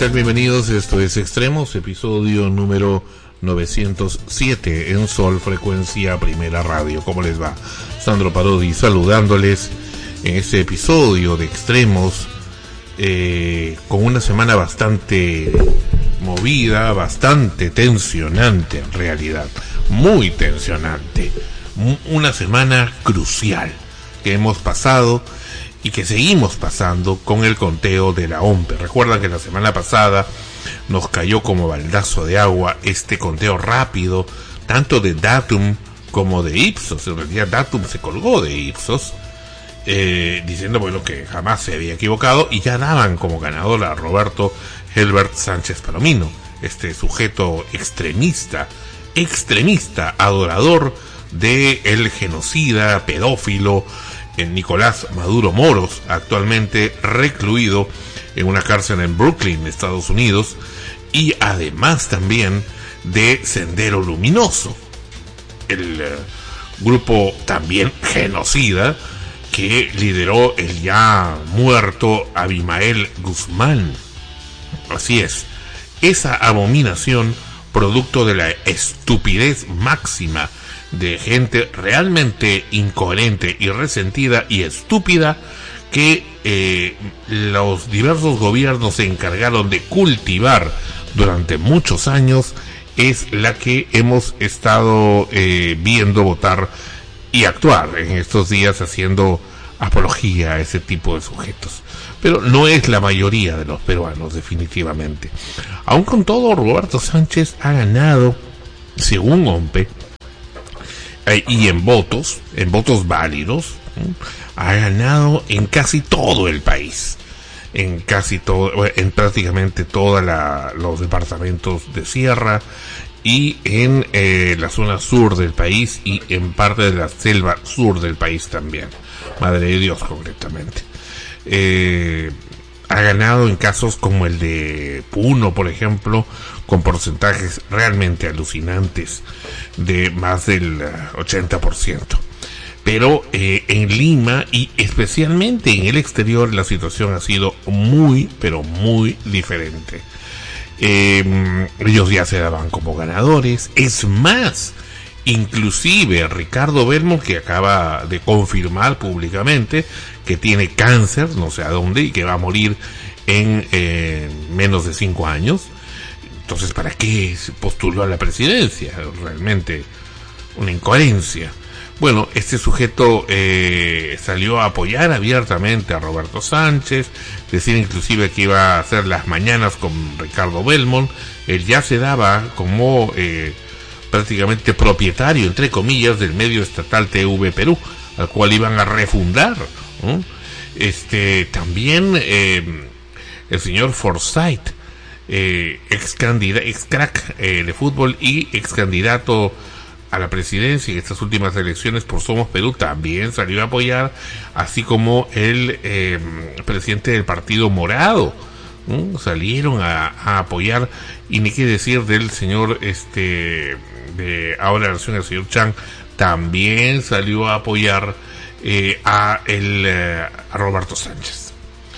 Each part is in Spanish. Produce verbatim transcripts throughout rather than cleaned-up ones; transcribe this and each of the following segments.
tal? Bienvenidos, esto es Extremos, episodio número novecientos siete en Sol Frecuencia Primera Radio. ¿Cómo les va? Sandro Parodi saludándoles en este episodio de Extremos, eh, con una semana bastante movida, bastante tensionante en realidad, muy tensionante, una semana crucial que hemos pasado y que seguimos pasando con el conteo de la O M P E. Recuerdan que la semana pasada nos cayó como baldazo de agua este conteo rápido, tanto de Datum como de Ipsos. En realidad Datum se colgó de Ipsos, eh, diciendo bueno que jamás se había equivocado, y ya daban como ganador a Roberto Helbert Sánchez Palomino, este sujeto extremista, extremista, adorador de el genocida, pedófilo, en Nicolás Maduro Moros, actualmente recluido en una cárcel en Brooklyn, Estados Unidos, y además también de Sendero Luminoso, el uh, grupo también genocida que lideró el ya muerto Abimael Guzmán. Así es, esa abominación, producto de la estupidez máxima de gente realmente incoherente y resentida y estúpida, que eh, los diversos gobiernos se encargaron de cultivar durante muchos años, es la que hemos estado eh, viendo votar y actuar en estos días, haciendo apología a ese tipo de sujetos. Pero no es la mayoría de los peruanos, definitivamente. Aún con todo, Roberto Sánchez ha ganado, según O M P E, y en votos, en votos válidos, ¿sí?, ha ganado en casi todo el país, en casi todo, en prácticamente todos los departamentos de sierra y en eh, la zona sur del país y en parte de la selva sur del país también, Madre de Dios concretamente. Eh, ha ganado en casos como el de Puno, por ejemplo, con porcentajes realmente alucinantes de más del ochenta por ciento. Pero eh, en Lima y especialmente en el exterior la situación ha sido muy, pero muy diferente. Eh, ellos ya se daban como ganadores. Es más, inclusive Ricardo Belmont, que acaba de confirmar públicamente que tiene cáncer, no sé a dónde, y que va a morir en eh, menos de cinco años. Entonces, ¿para qué se postuló a la presidencia? Realmente una incoherencia. Bueno, este sujeto eh, salió a apoyar abiertamente a Roberto Sánchez, decir inclusive que iba a hacer las mañanas con Ricardo Belmont. Él ya se daba como eh, prácticamente propietario, entre comillas, del medio estatal T V Perú, al cual iban a refundar, ¿no? Este, también eh, el señor Forsyth, Eh, ex candidato, ex crack eh, de fútbol y ex candidato a la presidencia en estas últimas elecciones por Somos Perú, también salió a apoyar, así como el eh, presidente del Partido Morado, ¿no? Salieron a, a apoyar, y ni qué decir del señor este de ahora la nación, el señor Chang, también salió a apoyar eh, a el eh, a Roberto Sánchez.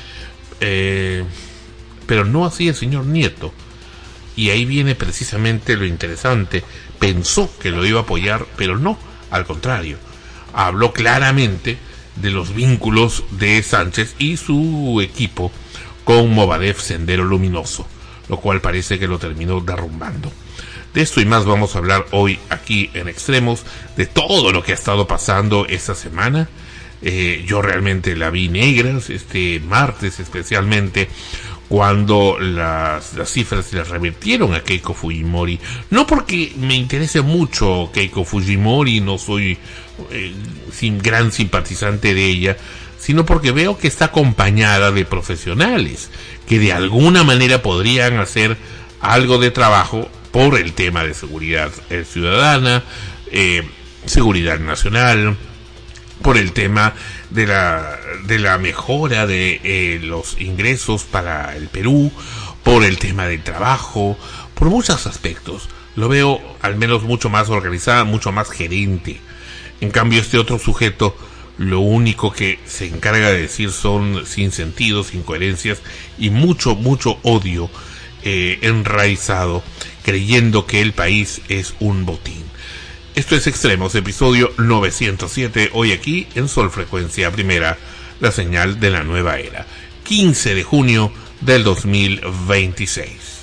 eh Pero no así el señor Nieto, y ahí viene precisamente lo interesante. Pensó que lo iba a apoyar, pero no, al contrario, habló claramente de los vínculos de Sánchez y su equipo con Movadef Sendero Luminoso, lo cual parece que lo terminó derrumbando. De esto y más vamos a hablar hoy aquí en Extremos, de todo lo que ha estado pasando esta semana. Eh, yo realmente la vi negra este martes, especialmente cuando las, las cifras se las revirtieron a Keiko Fujimori. No porque me interese mucho Keiko Fujimori, no soy eh, sin, gran simpatizante de ella, sino porque veo que está acompañada de profesionales que de alguna manera podrían hacer algo de trabajo por el tema de seguridad eh, ciudadana, eh, seguridad nacional, por el tema de la de la mejora de eh, los ingresos para el Perú, por el tema del trabajo, por muchos aspectos. Lo veo al menos mucho más organizada, mucho más gerente. En cambio, este otro sujeto lo único que se encarga de decir son sinsentidos, incoherencias y mucho, mucho odio eh, enraizado, creyendo que el país es un botín. Esto es Extremos, episodio novecientos siete, hoy aquí en Sol Frecuencia Primera, la señal de la nueva era, quince de junio del dos mil veintiséis.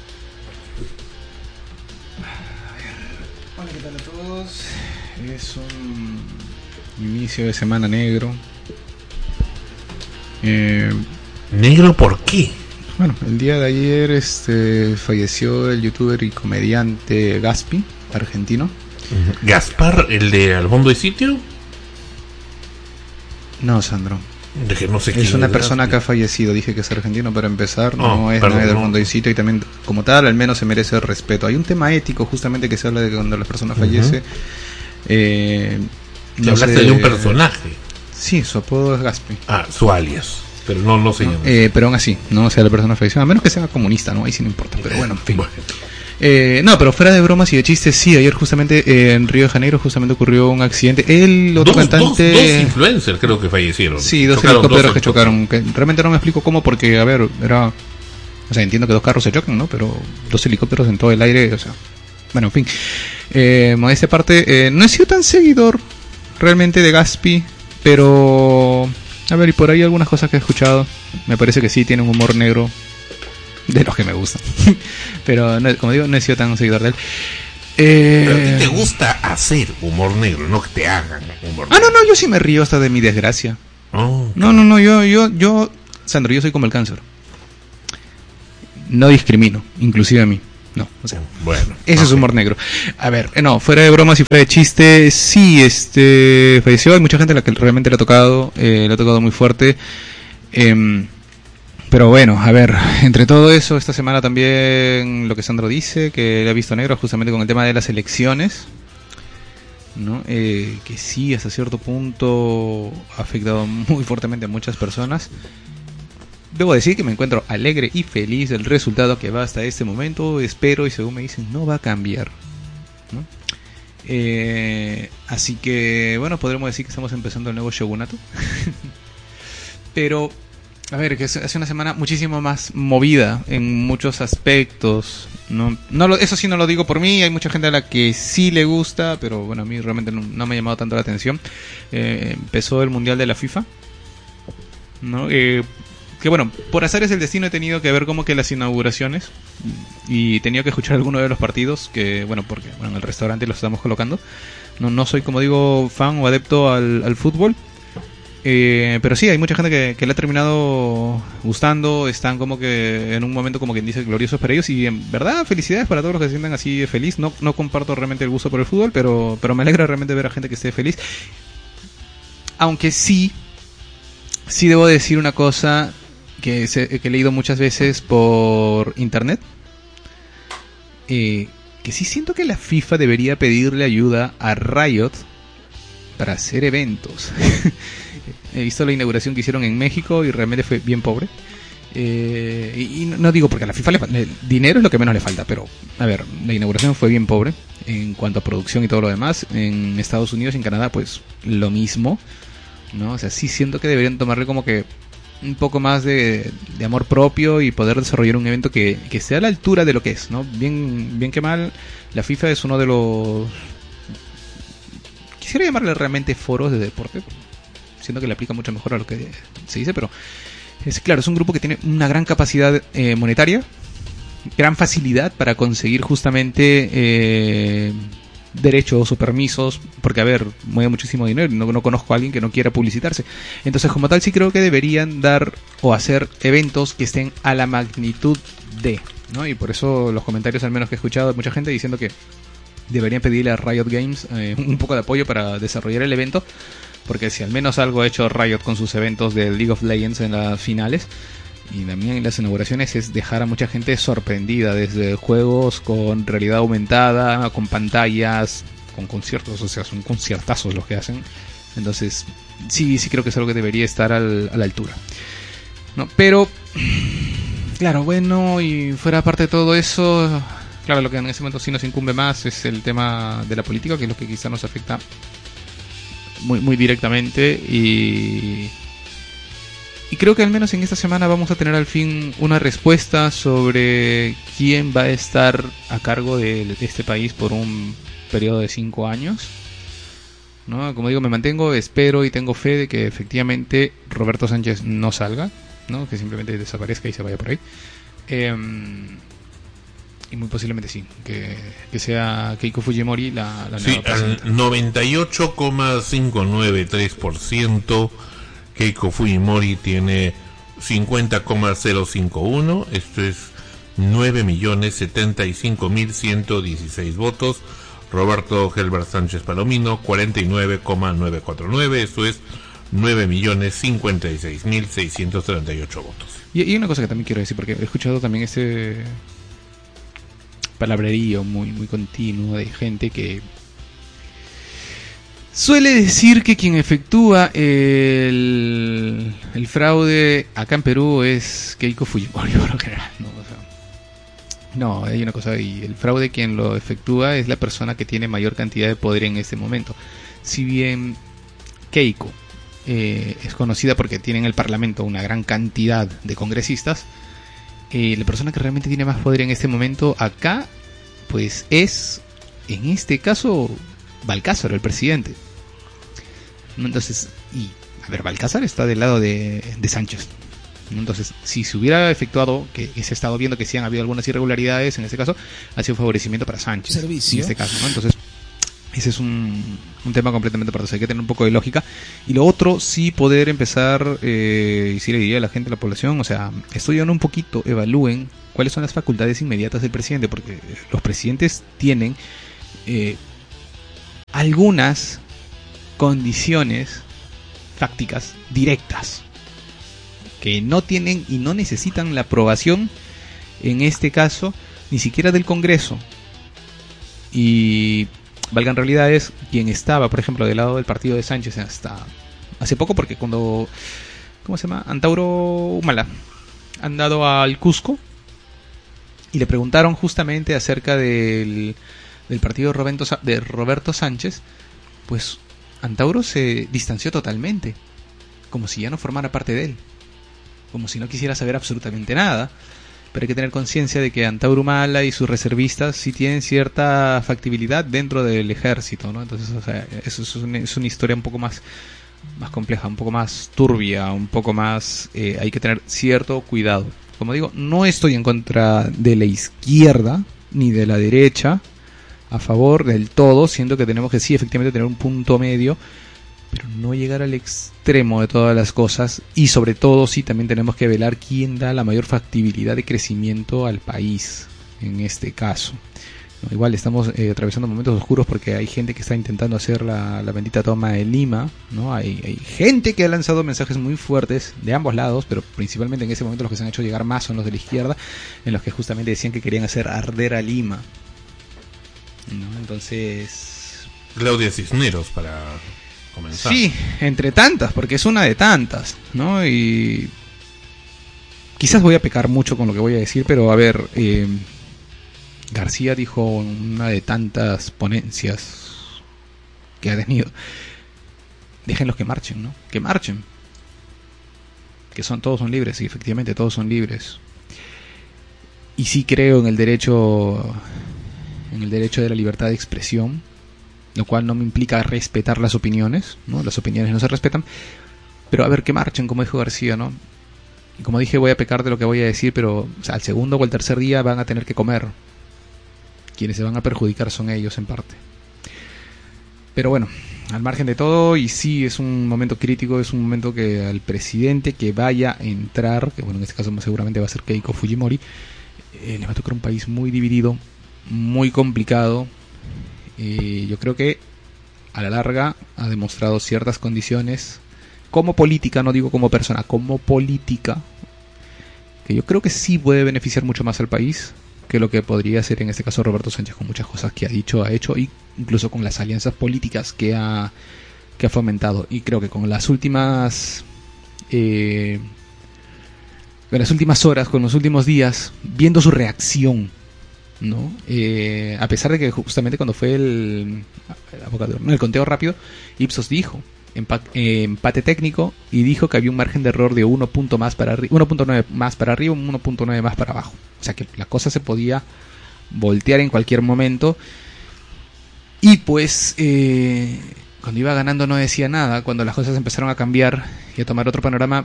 Hola, ¿qué tal a todos? Es un inicio de semana negro. Eh, ¿Negro por qué? Bueno, el día de ayer este, falleció el youtuber y comediante Gaspi, argentino. ¿Gaspar, el de Al Fondo y Sitio? No, Sandro. De que no sé es una persona Gaspi. Que ha fallecido. Dije que es argentino para empezar. No, no es nadie del no. Fondo y Sitio. Y también, como tal, al menos se merece el respeto. Hay un tema ético justamente que se habla de que cuando la persona fallece. Uh-huh. eh, no hablaste sé, de un personaje. Sí, su apodo es Gaspi. Ah, su alias. Pero no, no se llama. No, eh, pero aún así, no o sea la persona falleció. A menos que sea comunista, ¿no? Ahí sí no importa. Pero bueno, en fin. Bueno. Eh, no, pero fuera de bromas y de chistes, sí, ayer justamente eh, en Río de Janeiro justamente ocurrió un accidente. El otro dos, cantante... Dos, dos influencers creo que fallecieron. Sí, dos helicópteros que chocaron. Que realmente no me explico cómo, porque, a ver, era... O sea, entiendo que dos carros se chocan, ¿no? Pero dos helicópteros en todo el aire, o sea... Bueno, en fin. Eh, modestia aparte, eh, no he sido tan seguidor realmente de Gaspi, pero... A ver, y por ahí algunas cosas que he escuchado. Me parece que sí, tiene un humor negro de los que me gustan. Pero, no, como digo, no he sido tan seguidor de él. Eh... Pero a ti te gusta hacer humor negro, no que te hagan humor negro. Ah, no, no, yo sí me río hasta de mi desgracia. Oh, no, no, no, yo, yo, yo, Sandro, yo soy como el cáncer. No discrimino, inclusive a mí. No, o sea, bueno, ese okay. es humor negro. A ver, no, fuera de bromas y fuera de chistes, sí, este, falleció. Hay mucha gente a la que realmente le ha tocado, eh, le ha tocado muy fuerte. Eh, pero bueno, a ver, entre todo eso, esta semana también lo que Sandro dice, que le ha visto negro justamente con el tema de las elecciones, ¿no? Eh, que sí, hasta cierto punto ha afectado muy fuertemente a muchas personas. Debo decir que me encuentro alegre y feliz del resultado que va hasta este momento. Espero, y según me dicen, no va a cambiar, ¿no? Eh, así que, bueno, podremos decir que estamos empezando el nuevo shogunato. Pero, a ver, que hace una semana muchísimo más movida en muchos aspectos, ¿no? No lo, eso sí no lo digo por mí, hay mucha gente a la que sí le gusta, pero bueno, a mí realmente no, no me ha llamado tanto la atención. Eh, empezó el Mundial de la FIFA, ¿no? Eh... Que bueno, por azares del destino he tenido que ver como que las inauguraciones y he tenido que escuchar alguno de los partidos que, bueno, porque bueno, en el restaurante los estamos colocando. No, no soy, como digo, fan o adepto al, al fútbol, eh, pero sí, hay mucha gente que, que le ha terminado gustando, están como que en un momento como quien dice gloriosos para ellos y en verdad felicidades para todos los que se sientan así feliz. No, no comparto realmente el gusto por el fútbol, pero, pero me alegra realmente ver a gente que esté feliz. Aunque sí, sí debo decir una cosa... Que, se, que he leído muchas veces por internet, eh, que sí siento que la FIFA debería pedirle ayuda a Riot para hacer eventos. He visto la inauguración que hicieron en México y realmente fue bien pobre. Eh, y, y no digo porque a la FIFA le, le, dinero es lo que menos le falta, pero a ver, la inauguración fue bien pobre en cuanto a producción y todo lo demás. En Estados Unidos y en Canadá pues lo mismo, ¿no? O sea, sí siento que deberían tomarle como que un poco más de, de amor propio y poder desarrollar un evento que, que esté a la altura de lo que es, ¿no? Bien, bien que mal, la FIFA es uno de los... Quisiera llamarle realmente foros de deporte, siento que le aplica mucho mejor a lo que se dice, pero es claro, es un grupo que tiene una gran capacidad eh, monetaria, gran facilidad para conseguir justamente... Eh, derechos o permisos, porque a ver, mueve muchísimo dinero, no, no conozco a alguien que no quiera publicitarse, entonces como tal sí creo que deberían dar o hacer eventos que estén a la magnitud de, ¿no? Y por eso los comentarios al menos que he escuchado de mucha gente diciendo que deberían pedirle a Riot Games eh, un poco de apoyo para desarrollar el evento, porque si al menos algo ha hecho Riot con sus eventos de League of Legends en las finales y también en las inauguraciones es dejar a mucha gente sorprendida, desde juegos con realidad aumentada, con pantallas, con conciertos, o sea, son conciertazos los que hacen. Entonces, sí, sí creo que es algo que debería estar al, a la altura, ¿no? Pero, claro, bueno, y fuera parte de todo eso, claro, lo que en ese momento sí nos incumbe más es el tema de la política, que es lo que quizá nos afecta muy, muy directamente y... y creo que al menos en esta semana vamos a tener al fin una respuesta sobre quién va a estar a cargo de, de este país por un periodo de cinco años, ¿no? Como digo, me mantengo, espero y tengo fe de que efectivamente Roberto Sánchez no salga, ¿no? Que simplemente desaparezca y se vaya por ahí. Eh, y muy posiblemente sí, que, que sea Keiko Fujimori la, la nueva sí, presidenta. al noventa y ocho coma quinientos noventa y tres por ciento Keiko Fujimori tiene cincuenta coma cero cincuenta y uno, esto es nueve millones setenta y cinco mil ciento dieciséis votos. Roberto Helber Sánchez Palomino cuarenta y nueve coma novecientos cuarenta y nueve, esto es nueve millones cincuenta y seis mil seiscientos treinta y ocho votos. Y, y una cosa que también quiero decir, porque he escuchado también ese palabrerío muy, muy continuo de gente que suele decir que quien efectúa el, el fraude acá en Perú es Keiko Fujimori por lo general, ¿no? O sea, no, hay una cosa, y el fraude quien lo efectúa es la persona que tiene mayor cantidad de poder en este momento. Si bien Keiko eh, es conocida porque tiene en el Parlamento una gran cantidad de congresistas, eh, la persona que realmente tiene más poder en este momento acá, pues es, en este caso, Balcázar, el presidente. Entonces, y a ver, Balcázar está del lado de, de Sánchez. Entonces, si se hubiera efectuado, que, que se ha estado viendo que sí han habido algunas irregularidades, en este caso, ha sido un favorecimiento para Sánchez. Servicio. En este caso, ¿no? Entonces, ese es un, un tema completamente aparte. O sea, hay que tener un poco de lógica. Y lo otro, sí poder empezar, eh, y sí le diría a la gente, a la población, o sea, estudian un poquito, evalúen cuáles son las facultades inmediatas del presidente, porque los presidentes tienen eh, algunas condiciones fácticas directas que no tienen y no necesitan la aprobación, en este caso, ni siquiera del Congreso. Y valgan realidades, quien estaba, por ejemplo, del lado del partido de Sánchez hasta hace poco, porque cuando, ¿cómo se llama? Antauro Humala han dado al Cusco y le preguntaron justamente acerca del, del partido de Roberto, de Roberto Sánchez, pues Antauro se distanció totalmente, como si ya no formara parte de él, como si no quisiera saber absolutamente nada. Pero hay que tener conciencia de que Antauro Humala y sus reservistas sí tienen cierta factibilidad dentro del ejército, ¿no? Entonces, o sea, eso es una, es una historia un poco más, más compleja, un poco más turbia, un poco más... Eh, hay que tener cierto cuidado. Como digo, no estoy en contra de la izquierda ni de la derecha, a favor del todo, siendo que tenemos que sí, efectivamente, tener un punto medio, pero no llegar al extremo de todas las cosas, y sobre todo sí también tenemos que velar quién da la mayor factibilidad de crecimiento al país en este caso, ¿no? Igual estamos eh, atravesando momentos oscuros porque hay gente que está intentando hacer la, la bendita toma de Lima, ¿no? Hay, hay gente que ha lanzado mensajes muy fuertes de ambos lados, pero principalmente en ese momento los que se han hecho llegar más son los de la izquierda, en los que justamente decían que querían hacer arder a Lima, ¿no? Entonces, Claudia Cisneros, para comenzar. Sí, entre tantas, porque es una de tantas, ¿no? Y quizás voy a pecar mucho con lo que voy a decir, pero a ver, eh, García dijo una de tantas ponencias que ha tenido: déjenlos que marchen, ¿no? Que marchen. Que son, todos son libres, y efectivamente todos son libres. Y sí creo en el derecho, en el derecho de la libertad de expresión, lo cual no me implica respetar las opiniones, ¿no? Las opiniones no se respetan, pero a ver, que marchen, como dijo García, ¿no? Y como dije, voy a pecar de lo que voy a decir, pero o sea, al segundo o al tercer día van a tener que comer. Quienes se van a perjudicar son ellos en parte. Pero bueno, al margen de todo, y sí es un momento crítico, es un momento que al presidente que vaya a entrar, que bueno, en este caso seguramente va a ser Keiko Fujimori, eh, le va a tocar un país muy dividido, muy complicado. Eh, yo creo que a la larga ha demostrado ciertas condiciones como política, no digo como persona, como política, que yo creo que sí puede beneficiar mucho más al país que lo que podría hacer en este caso Roberto Sánchez, con muchas cosas que ha dicho, ha hecho, y incluso con las alianzas políticas que ha, que ha fomentado. Y creo que con las últimas eh, con las últimas horas, con los últimos días, viendo su reacción, ¿no? Eh, a pesar de que justamente cuando fue el, el, el conteo rápido, Ipsos dijo empa- eh, empate técnico, y dijo que había un margen de error de uno punto más para arri- uno punto nueve más para arriba, uno punto nueve más para abajo. O sea que la cosa se podía voltear en cualquier momento. Y pues eh, cuando iba ganando no decía nada. Cuando las cosas empezaron a cambiar y a tomar otro panorama,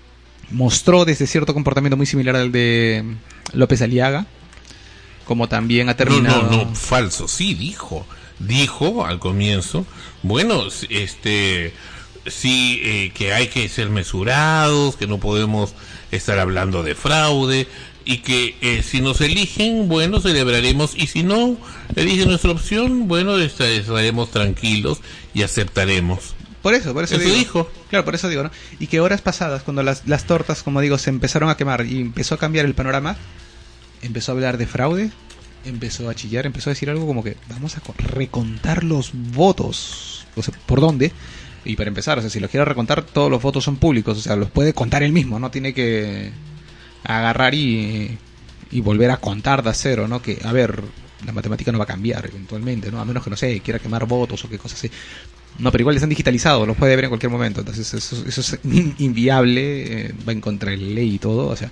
mostró desde cierto comportamiento muy similar al de López Aliaga, como también ha terminado... No, no, no, falso, sí, dijo, dijo al comienzo, bueno, este, sí, eh, que hay que ser mesurados, que no podemos estar hablando de fraude, y que eh, si nos eligen, bueno, celebraremos, y si no eligen nuestra opción, bueno, estaremos tranquilos y aceptaremos. Por eso, por eso, eso digo. dijo. Claro, por eso digo, ¿no? Y que horas pasadas, cuando las, las tortas, como digo, se empezaron a quemar y empezó a cambiar el panorama, empezó a hablar de fraude, empezó a chillar, empezó a decir algo como que vamos a recontar los votos. O sea, ¿por dónde? Y para empezar, o sea, si los quiere recontar, todos los votos son públicos, o sea, los puede contar él mismo, no tiene que agarrar y, y volver a contar de cero, ¿no? Que, a ver, la matemática no va a cambiar eventualmente, ¿no? A menos que, no sé, quiera quemar votos o qué cosas así. No, pero igual están digitalizados, los puede ver en cualquier momento, entonces eso, eso es inviable, eh, va en contra de la ley y todo, o sea...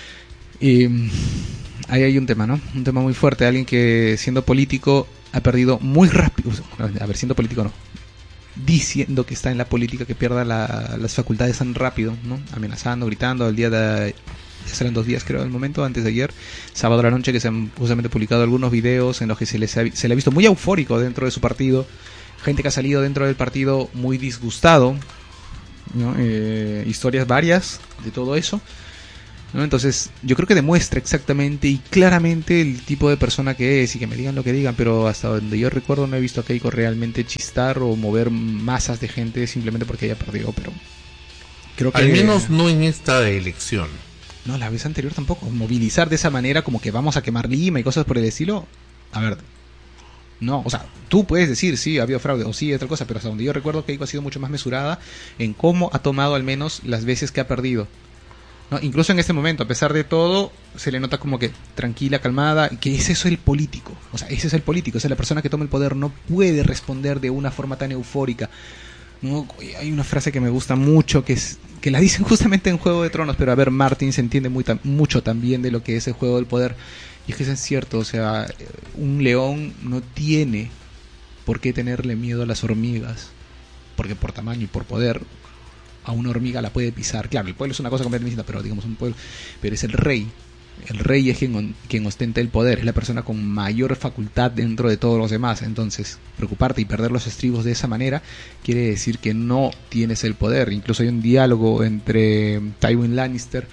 Y ahí hay un tema, ¿no? Un tema muy fuerte, alguien que siendo político ha perdido muy rápido, a ver, siendo político no, diciendo que está en la política, que pierda la, las facultades tan rápido, ¿no? Amenazando, gritando, el día de... ya serán dos días creo, el momento, antes de ayer, sábado a la noche, que se han justamente publicado algunos videos en los que se, les ha, se le ha visto muy eufórico dentro de su partido, gente que ha salido dentro del partido muy disgustado, ¿no? Eh, historias varias de todo eso, ¿no? Entonces yo creo que demuestra exactamente y claramente el tipo de persona que es, y que me digan lo que digan, pero hasta donde yo recuerdo no he visto a Keiko realmente chistar o mover masas de gente simplemente porque haya perdido, pero creo que... Al menos no en esta elección. No, la vez anterior tampoco. Movilizar de esa manera como que vamos a quemar Lima y cosas por el estilo. A ver, no, o sea, tú puedes decir sí, ha habido fraude o sí, otra cosa, pero hasta donde yo recuerdo Keiko ha sido mucho más mesurada en cómo ha tomado al menos las veces que ha perdido, ¿no? Incluso en este momento, a pesar de todo, se le nota como que tranquila, calmada, que es eso el político. O sea, ese es el político, o sea, la persona que toma el poder no puede responder de una forma tan eufórica. No, hay una frase que me gusta mucho, que es que la dicen justamente en Juego de Tronos, pero a ver, Martin se entiende muy tam- mucho también de lo que es el juego del poder, y es que eso es cierto, o sea, un león no tiene por qué tenerle miedo a las hormigas, porque por tamaño y por poder a una hormiga la puede pisar. Claro, el pueblo es una cosa completamente distinta, pero digamos un pueblo, pero es el rey. El rey es quien, quien ostenta el poder, es la persona con mayor facultad dentro de todos los demás. Entonces, preocuparte y perder los estribos de esa manera quiere decir que no tienes el poder. Incluso hay un diálogo entre Tywin Lannister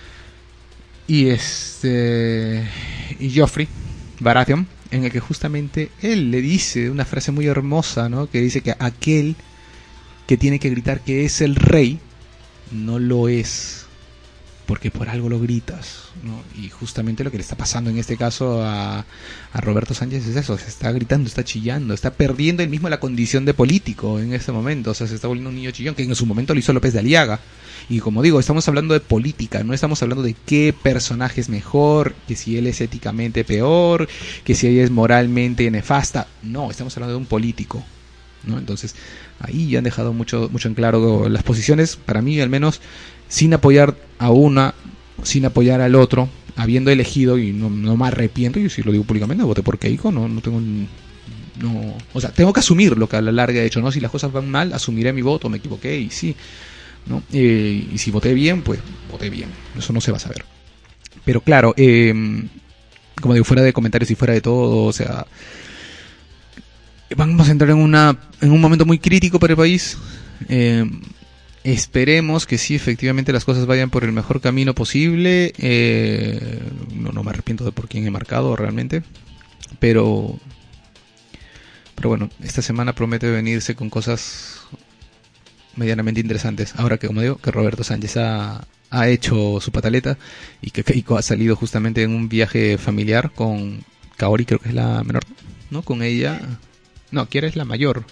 y este y Joffrey Baratheon, en el que justamente él le dice una frase muy hermosa, ¿no? Que dice que aquel que tiene que gritar que es el rey no lo es, porque por algo lo gritas, ¿no? Y justamente lo que le está pasando en este caso a, a Roberto Sánchez es eso, se está gritando, está chillando, está perdiendo él mismo la condición de político en este momento, o sea, se está volviendo un niño chillón, que en su momento lo hizo López de Aliaga. Y como digo, estamos hablando de política, no estamos hablando de qué personaje es mejor, que si él es éticamente peor, que si ella es moralmente nefasta, no, estamos hablando de un político, ¿no? Entonces, ahí ya han dejado mucho, mucho en claro las posiciones, para mí al menos, sin apoyar a una, sin apoyar al otro, habiendo elegido, y no, no me arrepiento, y si lo digo públicamente, voté por Keiko, no, no tengo, no, o sea, tengo que asumir lo que a la larga he hecho, ¿no? Si las cosas van mal, asumiré mi voto, me equivoqué, y sí, ¿no? Eh, y si voté bien, pues voté bien, eso no se va a saber. Pero claro, eh, como digo, fuera de comentarios y fuera de todo, o sea, vamos a entrar en una en un momento muy crítico para el país. Eh, esperemos que sí, efectivamente las cosas vayan por el mejor camino posible. Eh, no, no me arrepiento de por quién he marcado realmente, pero pero bueno, esta semana promete venirse con cosas medianamente interesantes. Ahora que, como digo, que Roberto Sánchez ha, ha hecho su pataleta y que Keiko ha salido justamente en un viaje familiar con Kaori, creo que es la menor, ¿no? Con ella... No, ¿quién es la mayor?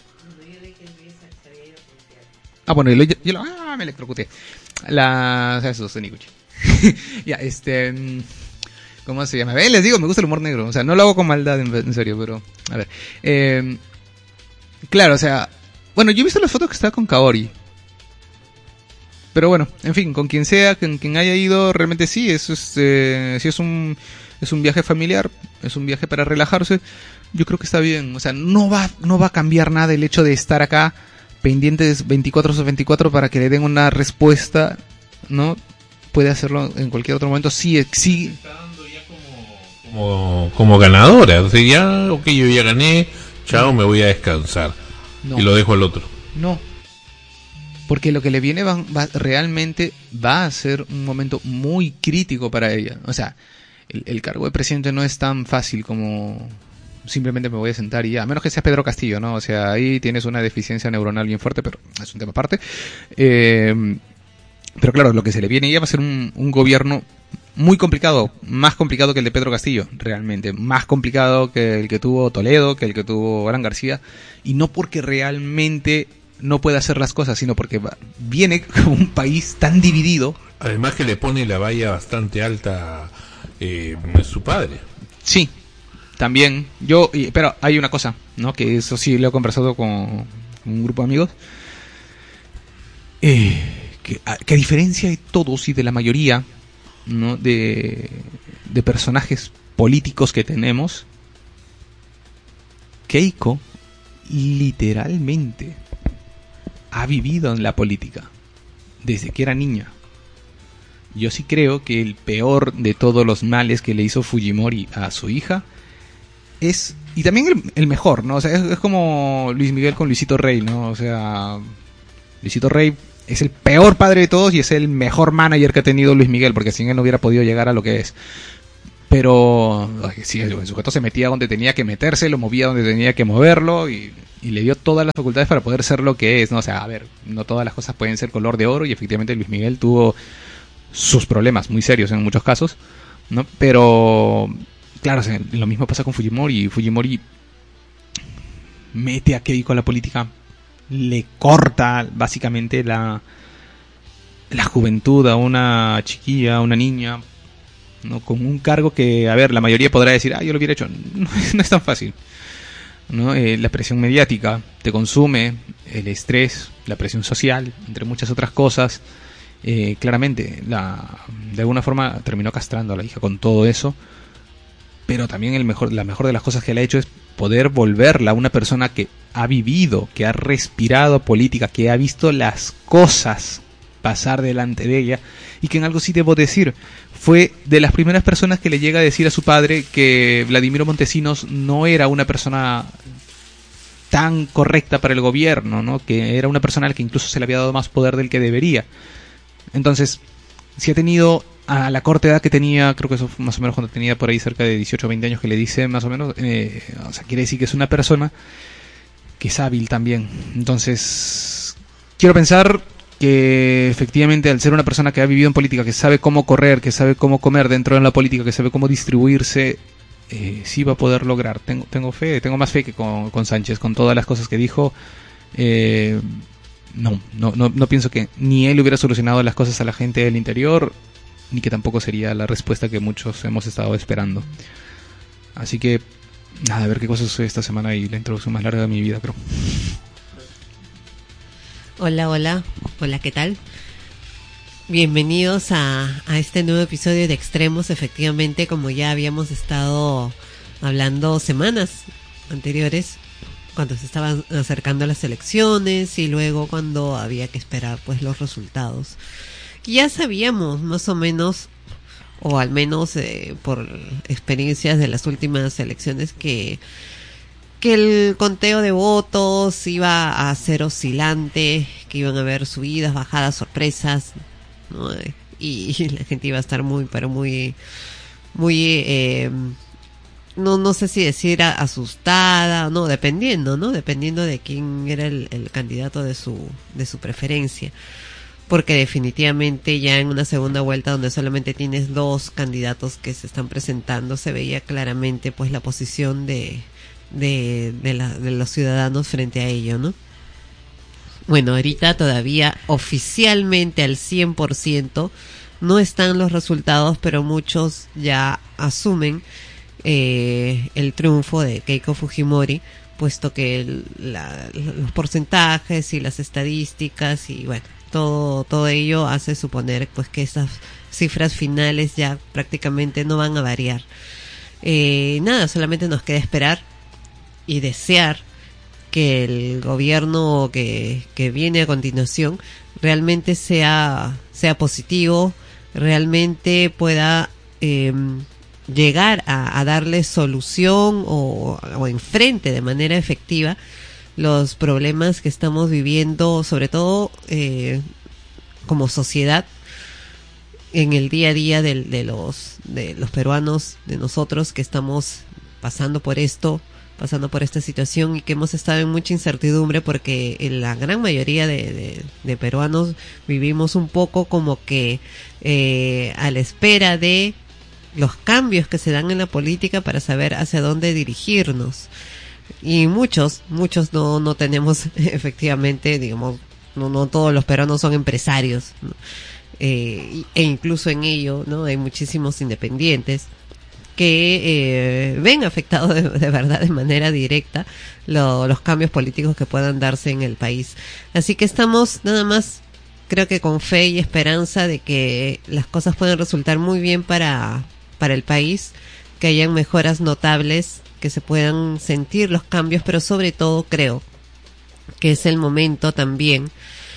Ah, bueno, yo, yo lo... Ah, me electrocuté. La... O sea, eso es Niguchi. Ya, este... ¿Cómo se llama? Eh, les digo, me gusta el humor negro. O sea, no lo hago con maldad, en, en serio, pero... A ver. Eh, claro, o sea... Bueno, yo he visto las fotos que está con Kaori. Pero bueno, en fin, con quien sea, con quien haya ido, realmente sí, es, es, eh, sí es un es un viaje familiar, es un viaje para relajarse. Yo creo que está bien, o sea, no va no va a cambiar nada el hecho de estar acá pendientes veinticuatro sobre veinticuatro para que le den una respuesta, ¿no? Puede hacerlo en cualquier otro momento, sí, sí. Está dando ya como, como, como ganadora, o sea, ya, ok, yo ya gané, chao, me voy a descansar. No. Y lo dejo al otro. No. Porque lo que le viene va, va, realmente va a ser un momento muy crítico para ella. O sea, el, el cargo de presidente no es tan fácil como simplemente me voy a sentar y ya. A menos que seas Pedro Castillo, ¿no? O sea, ahí tienes una deficiencia neuronal bien fuerte, pero es un tema aparte. Eh, pero claro, lo que se le viene a ella va a ser un, un gobierno muy complicado. Más complicado que el de Pedro Castillo, realmente. Más complicado que el que tuvo Toledo, que el que tuvo Alan García. Y no porque realmente no puede hacer las cosas, sino porque va, viene como un país tan dividido. Además que le pone la valla bastante alta eh, su padre. Sí, también. Yo, y, pero hay una cosa, ¿no? Que eso sí lo he conversado con, con un grupo de amigos. Eh, que, a, que a diferencia de todos y de la mayoría, ¿no? De, de personajes políticos que tenemos, Keiko literalmente ha vivido en la política desde que era niña. Yo sí creo que el peor de todos los males que le hizo Fujimori a su hija es, y también el, el mejor, ¿no? O sea, es, es como Luis Miguel con Luisito Rey, ¿no? O sea, Luisito Rey es el peor padre de todos y es el mejor manager que ha tenido Luis Miguel, porque sin él no hubiera podido llegar a lo que es. Pero sí, el sujeto se metía donde tenía que meterse, lo movía donde tenía que moverlo y, y le dio todas las facultades para poder ser lo que es, ¿no? O sea, a ver, no todas las cosas pueden ser color de oro y efectivamente Luis Miguel tuvo sus problemas muy serios en muchos casos, ¿no? Pero claro, o sea, lo mismo pasa con Fujimori. Fujimori mete a Keiko a la política, le corta básicamente la la juventud a una chiquilla, a una niña, ¿no? Con un cargo que, a ver, la mayoría podrá decir, ah, yo lo hubiera hecho. No, no es tan fácil, ¿no? Eh, la presión mediática te consume, el estrés, la presión social, entre muchas otras cosas. Eh, claramente, la, de alguna forma terminó castrando a la hija con todo eso. Pero también el mejor, la mejor de las cosas que le ha hecho es poder volverla a una persona que ha vivido, que ha respirado política, que ha visto las cosas pasar delante de ella, y que en algo sí debo decir, fue de las primeras personas que le llega a decir a su padre que Vladimiro Montesinos no era una persona tan correcta para el gobierno, ¿no? Que era una persona a la que incluso se le había dado más poder del que debería. Entonces, si ha tenido a la corta edad que tenía, creo que eso fue más o menos cuando tenía por ahí cerca de dieciocho o veinte años que le dice más o menos, eh, o sea, quiere decir que es una persona que es hábil también. Entonces, quiero pensar que efectivamente al ser una persona que ha vivido en política, que sabe cómo correr, que sabe cómo comer dentro de la política, que sabe cómo distribuirse, eh, sí va a poder lograr. Tengo, tengo fe, tengo más fe que con, con Sánchez, con todas las cosas que dijo. Eh, no, no, no, no pienso que ni él hubiera solucionado las cosas a la gente del interior, ni que tampoco sería la respuesta que muchos hemos estado esperando. Así que, nada, a ver qué cosas sucede esta semana y la introducción más larga de mi vida, creo. Hola, hola, hola, ¿qué tal? Bienvenidos a, a este nuevo episodio de Extremos. Efectivamente, como ya habíamos estado hablando semanas anteriores, cuando se estaban acercando las elecciones y luego cuando había que esperar pues los resultados. Ya sabíamos más o menos, o al menos eh, por experiencias de las últimas elecciones, que que el conteo de votos iba a ser oscilante, que iban a haber subidas, bajadas, sorpresas, ¿no? Y, y la gente iba a estar muy, pero muy, muy, eh, no, no sé si decir asustada, no, dependiendo, ¿no? Dependiendo de quién era el, el candidato de su, de su preferencia. Porque definitivamente ya en una segunda vuelta donde solamente tienes dos candidatos que se están presentando, se veía claramente pues la posición de de, de, la, de los ciudadanos frente a ello, ¿no? Bueno, ahorita todavía oficialmente al cien por ciento no están los resultados, pero muchos ya asumen eh, el triunfo de Keiko Fujimori puesto que el, la, los porcentajes y las estadísticas y bueno, todo todo ello hace suponer pues que esas cifras finales ya prácticamente no van a variar. Eh, nada, solamente nos queda esperar y desear que el gobierno que, que viene a continuación realmente sea, sea positivo, realmente pueda eh, llegar a, a darle solución o, o enfrente de manera efectiva los problemas que estamos viviendo, sobre todo eh, como sociedad, en el día a día de, de los de los peruanos, de nosotros que estamos pasando por esto, pasando por esta situación y que hemos estado en mucha incertidumbre porque en la gran mayoría de, de, de peruanos vivimos un poco como que eh, a la espera de los cambios que se dan en la política para saber hacia dónde dirigirnos. Y muchos, muchos no, no tenemos efectivamente, digamos, no, no todos los peruanos son empresarios, ¿no? Eh, e incluso en ello, ¿no? Hay muchísimos independientes que eh, ven afectados de, de verdad de manera directa lo, los cambios políticos que puedan darse en el país. Así que estamos nada más, creo que con fe y esperanza de que las cosas puedan resultar muy bien para, para el país, que hayan mejoras notables, que se puedan sentir los cambios, pero sobre todo creo que es el momento también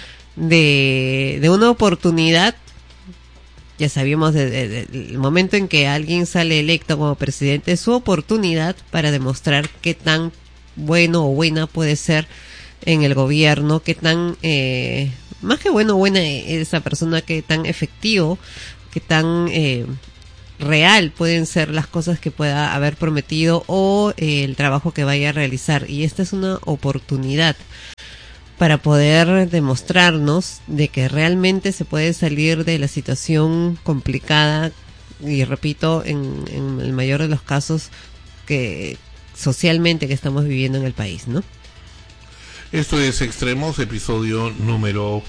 de, de una oportunidad. Ya sabíamos desde de, de, el momento en que alguien sale electo como presidente, su oportunidad para demostrar qué tan bueno o buena puede ser en el gobierno, qué tan, eh, más que bueno o buena esa persona, qué tan efectivo, qué tan eh, real pueden ser las cosas que pueda haber prometido o eh, el trabajo que vaya a realizar. Y esta es una oportunidad para poder demostrarnos de que realmente se puede salir de la situación complicada y repito, en, en el mayor de los casos que socialmente que estamos viviendo en el país, ¿no? Esto es Extremos, episodio número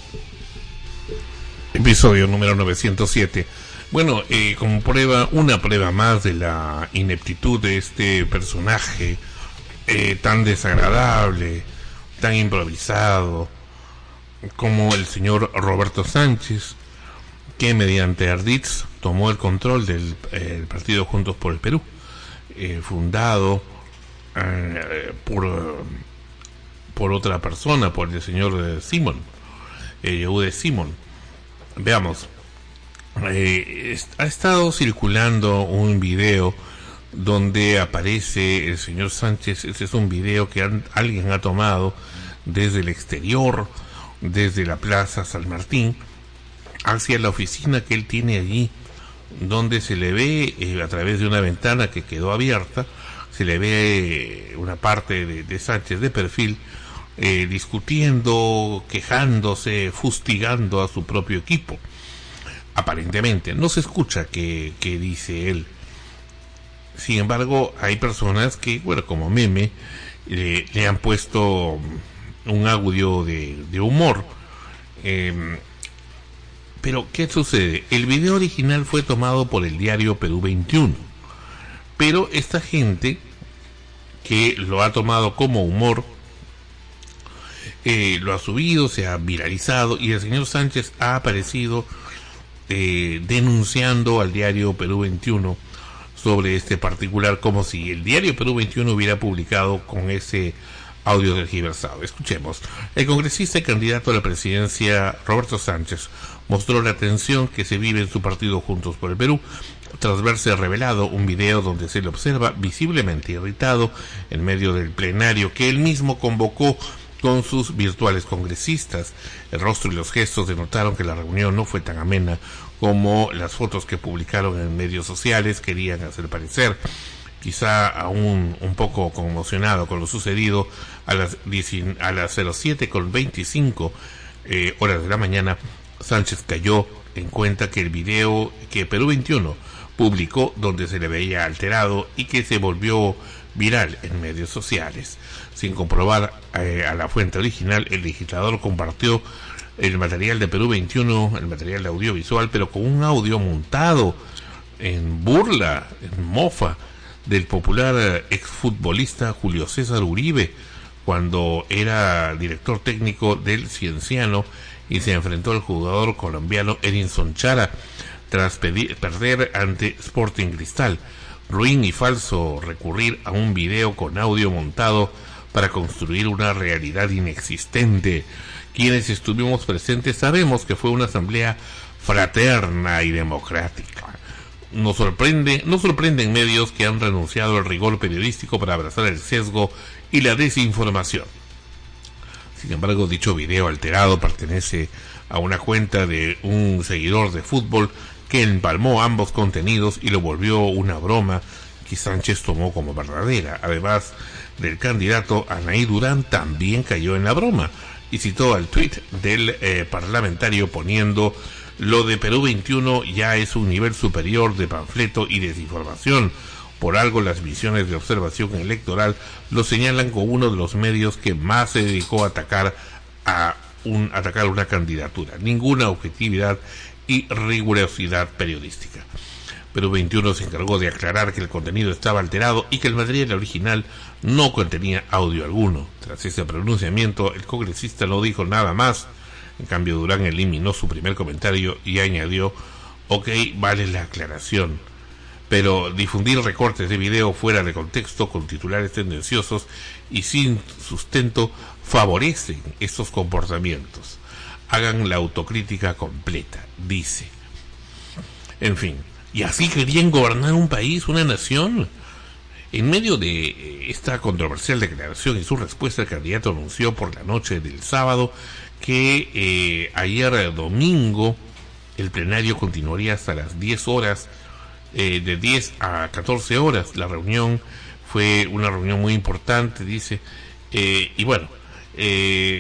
episodio número novecientos siete. Bueno, eh, como prueba, una prueba más de la ineptitud de este personaje eh, tan desagradable, tan improvisado como el señor Roberto Sánchez, que mediante arditz tomó el control del eh, partido Juntos por el Perú, eh, fundado eh, por por otra persona, por el señor Simón, eh, Yehude Simón. Veamos, eh, ha estado circulando un video donde aparece el señor Sánchez. Este es un video que han, alguien ha tomado desde el exterior, desde la Plaza San Martín, hacia la oficina que él tiene allí, donde se le ve eh, a través de una ventana que quedó abierta, se le ve eh, una parte de, de Sánchez de perfil, eh, discutiendo, quejándose, fustigando a su propio equipo. Aparentemente no se escucha que, que dice él. Sin embargo, hay personas que, bueno, como meme, eh, le han puesto un audio de, de humor. Eh, pero, ¿qué sucede? El video original fue tomado por el diario Perú veintiuno. Pero esta gente que lo ha tomado como humor, eh, lo ha subido, se ha viralizado, y el señor Sánchez ha aparecido eh, denunciando al diario Perú veintiuno sobre este particular, como si el diario Perú veintiuno hubiera publicado con ese audio tergiversado. Escuchemos. El congresista y candidato a la presidencia Roberto Sánchez mostró la tensión que se vive en su partido Juntos por el Perú tras verse revelado un video donde se le observa visiblemente irritado en medio del plenario que él mismo convocó con sus virtuales congresistas. El rostro y los gestos denotaron que la reunión no fue tan amena como las fotos que publicaron en medios sociales querían hacer parecer. Quizá aún un poco conmocionado con lo sucedido, a las, a las cero siete con veinticinco eh, horas de la mañana, Sánchez cayó en cuenta que el video que Perú veintiuno publicó, donde se le veía alterado y que se volvió viral en medios sociales. Sin comprobar eh, a la fuente original, el legislador compartió el material de Perú veintiuno, el material audiovisual, pero con un audio montado en burla, en mofa del popular exfutbolista Julio César Uribe, cuando era director técnico del Cienciano y se enfrentó al jugador colombiano Edinson Chara tras pedir, perder ante Sporting Cristal. Ruin y falso recurrir a un video con audio montado para construir una realidad inexistente. Quienes estuvimos presentes sabemos que fue una asamblea fraterna y democrática. Nos sorprende, nos sorprenden medios que han renunciado al rigor periodístico para abrazar el sesgo y la desinformación. Sin embargo, dicho video alterado pertenece a una cuenta de un seguidor de fútbol que empalmó ambos contenidos y lo volvió una broma que Sánchez tomó como verdadera. Además del candidato, Anaí Durán también cayó en la broma y citó al tuit del eh, parlamentario poniendo: lo de Perú veintiuno ya es un nivel superior de panfleto y desinformación. Por algo las misiones de observación electoral lo señalan como uno de los medios que más se dedicó a atacar a un atacar una candidatura. Ninguna objetividad y rigurosidad periodística. Perú veintiuno se encargó de aclarar que el contenido estaba alterado y que el material original no contenía audio alguno. Tras ese pronunciamiento, el congresista no dijo nada más. En cambio, Durán eliminó su primer comentario y añadió: ok, vale la aclaración. Pero difundir recortes de video fuera de contexto con titulares tendenciosos y sin sustento favorecen estos comportamientos. Hagan la autocrítica completa, dice. En fin, ¿y así querían gobernar un país, una nación? En medio de esta controversial declaración y su respuesta, el candidato anunció por la noche del sábado que eh, ayer domingo el plenario continuaría hasta las diez horas, eh, de diez a catorce horas. La reunión fue una reunión muy importante, dice, eh, y bueno, eh,